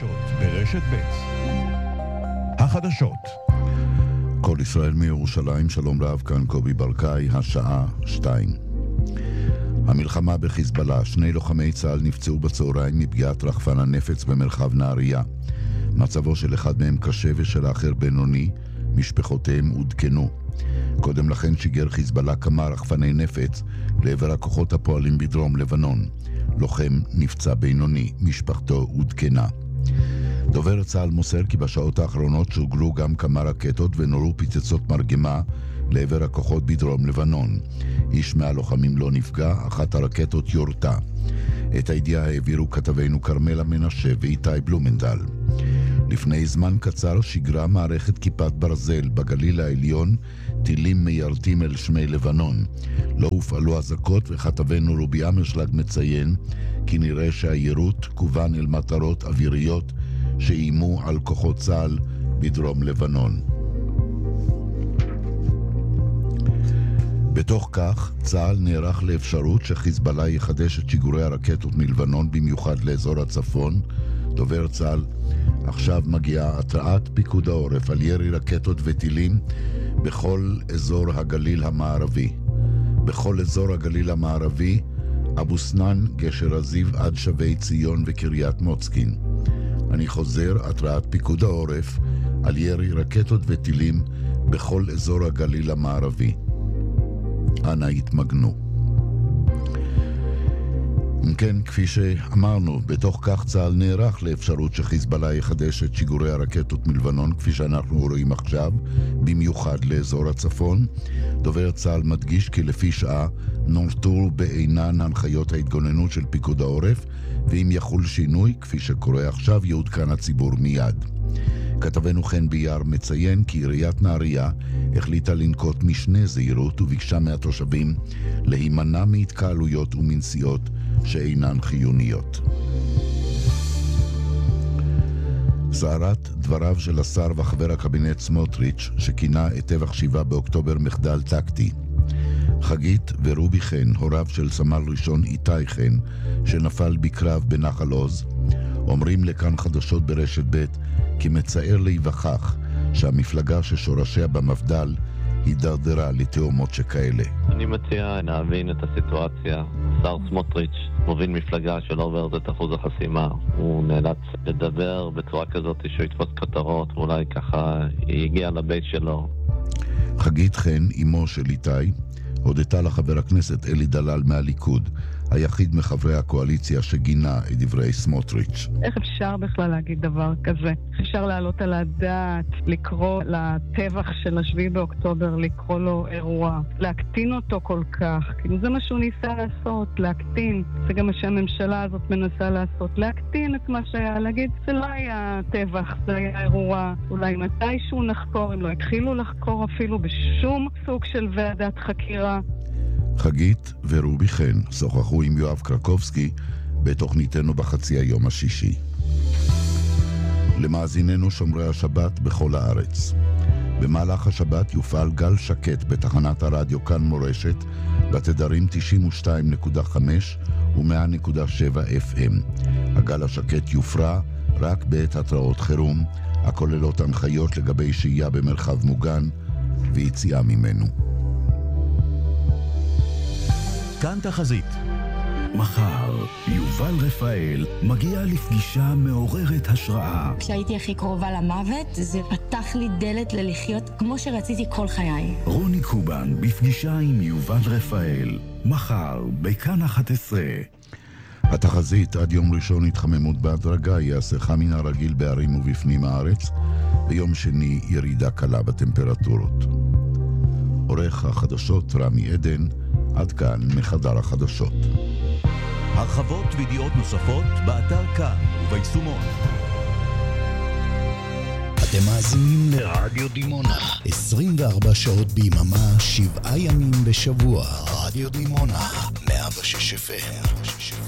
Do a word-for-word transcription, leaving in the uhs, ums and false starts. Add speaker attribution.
Speaker 1: החדשות ברשת ב'. החדשות. כל ישראל מירושלים, שלום רב, כאן קובי ברקאי, השעה שתיים. המלחמה בחיזבאללה, שני לוחמי צה"ל נפצעו בצהריים מפגיעת רחפן הנפץ במרחב נהריה. מצבו של אחד מהם קשה ושל האחר בינוני, משפחותיהם עודכנו. קודם לכן שיגר חיזבאללה כמה רחפני נפץ לעבר הכוחות הפועלים בדרום לבנון. לוחם נפצע בינוני, משפחתו עודכנה. דובר צה"ל מוסר כי בשעות האחרונות שוגרו גם כמה רקטות ונורו פצצות מרגמה לעבר הכוחות בדרום לבנון. איש מהלוחמים לא נפגע, אחת הרקטות יורתה. את הידיעה העבירו כתבינו קרמלה מנשה ואיתי בלומנדל. לפני זמן קצר שיגרה מערכת כיפת ברזל בגליל העליון טילים מיירטים אל שמי לבנון. לא הופעלו אזעקות, וכתבנו רובי אמרשלג מציין כי נראה שהיירוט כוון אל מטרות אוויריות שאיימו על כוחות צה"ל בדרום לבנון. בתוך כך, צה"ל נערך לאפשרות שחיזבאללה יחדש את שיגורי הרקטות מלבנון, במיוחד לאזור הצפון. דובר צה"ל: עכשיו מגיעה התרעת פיקוד העורף על ירי רקטות וטילים בכל אזור הגליל המערבי. בכל אזור הגליל המערבי, אבו סנן, גשר הזיו עד שבי ציון וקריית מוצקין. אני חוזר, התרעת פיקוד העורף על ירי רקטות וטילים בכל אזור הגליל המערבי. אנא התמגנו. אם כן, כפי שאמרנו, בתוך כך צה"ל נערך לאפשרות שחיזבאללה יחדש את שיגורי הרקטות מלבנון, כפי שאנחנו רואים עכשיו, במיוחד לאזור הצפון. דובר צה"ל מדגיש כי לפי שעה נורתו בעינן הנחיות ההתגוננות של פיקוד העורף, ואם יחול שינוי, כפי שקורה עכשיו, יעודכן הציבור מיד. כתבנו חן ביאר מציין כי עיריית נהריה החליטה לנקוט משנה זהירות וביקשה מהתושבים להימנע מהתקהלויות ומנסיעות שאינן חיוניות. סערת דבריו של השר וחבר הקבינט סמוטריץ', שכינה את טבח שבעה באוקטובר מחדל טקטי. חגית ורובי חן, הוריו של סמל ראשון איתי חן, שנפל בקרב בנחל עוז, אומרים לכאן חדשות ברשת ב' כי מצער להיווכח שהמפלגה ששורשיה במפד"ל הידרדרה לתאומות שכאלה.
Speaker 2: אני מציע להבין את הסיטואציה. שר סמוטריץ' מוביל מפלגה שלא עוברת את אחוז החסימה. הוא נאלץ לדבר בצורה כזאת שהוא יתפוס כותרות, ואולי ככה יגיע לבית שלו.
Speaker 1: חגית חן, אמו של איתי, הודתה לחבר הכנסת אלי דלל מהליכוד, היחיד מחברי הקואליציה שגינה את דברי סמוטריץ'.
Speaker 3: איך אפשר בכלל להגיד דבר כזה? אפשר להעלות על הדעת, לקרוא לטבח של השביעי באוקטובר, לקרוא לו אירוע, להקטין אותו כל כך, כאילו זה מה שהוא ניסה לעשות, להקטין. זה גם מה שהממשלה הזאת מנסה לעשות, להקטין את מה שהיה, להגיד, זה לא היה טבח, זה היה אירוע, אולי מתישהו נחקור, אם לא התחילו לחקור אפילו בשום סוג של ועדת חקירה.
Speaker 1: חגית ורובי חן שוחחו עם יואב קרקובסקי בתוכניתנו בחצי היום השישי. למאזיננו שומרי השבת בכל הארץ. במהלך השבת יופעל גל שקט בתחנת הרדיו כאן מורשת בתדרים תשעים ושתיים נקודה חמש ו-מאה נקודה שבע אף אם. הגל השקט יופרע רק בעת התראות חירום הכוללות הנחיות לגבי שהייה במרחב מוגן ויציאה ממנו.
Speaker 4: כאן תחזית. מחר, יובל רפאל מגיע לפגישה מעוררת השראה.
Speaker 5: כשהייתי הכי קרובה למוות, זה פתח לי דלת ללחיות כמו שרציתי כל חיי.
Speaker 4: רוני קובן בפגישה עם יובל רפאל. מחר, בכאן אחת עשרה.
Speaker 1: התחזית: עד יום ראשון התחממות בהדרגה, יעשה חם מן הרגיל בערים ובפנים הארץ. ביום שני ירידה קלה בטמפרטורות. עורך החדשות רמי עדן. עד כאן מחדר החדשות.
Speaker 6: הרחבות וידיעות נוספות באתר כאן וביישומון.
Speaker 7: אתם מאזינים לרדיו דימונה, עשרים וארבע שעות ביממה, שבעה ימים בשבוע. רדיו דימונה, מאה ושש אף אם.